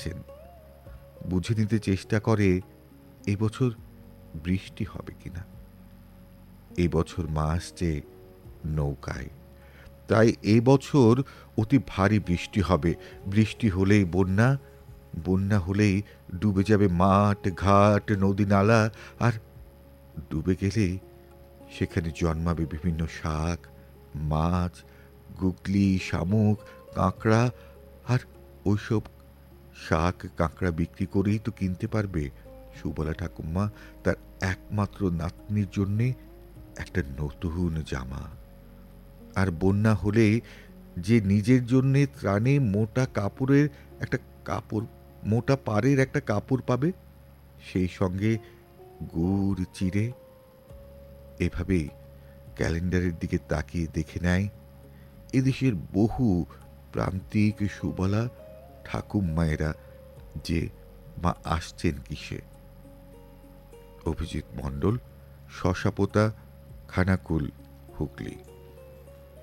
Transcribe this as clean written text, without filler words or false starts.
যাচ্ছেন, বুঝে নিতে চেষ্টা করে এবছর বৃষ্টি হবে কিনা। এবছর মা আসছে নৌকায়, তাই এবছর অতি ভারী বৃষ্টি হবে। বৃষ্টি হলেই বন্যা, বন্যা হলেই ডুবে যাবে মাঠ ঘাট নদী নালা, আর ডুবে গেলে সেখানে জন্মাবে বিভিন্ন শাক, মাছ, গুগলি, শামুক, কাঁকড়া। আর ওইসব শাক কাঁকড়া বিক্রি করেই তো কিনতে পারবে সুবলা ঠাকুমা তার একমাত্র নাতনির জন্যে একটা নতুন জামা। আর বন্যা হলে যে নিজের জন্যে ত্রাণে মোটা কাপড়ের একটা কাপড়, মোটা পাড়ের একটা কাপড় পাবে, সেই সঙ্গে গুড় চিড়ে। এভাবেই ক্যালেন্ডারের দিকে তাকিয়ে দেখে নেয় এদেশের বহু প্রান্তিক সুবলা ঠাকুমায়েরা যে মা আসছেন কিসে। অভিজিৎ মণ্ডল, শশাপোতা, খানাকুল, হুগলি।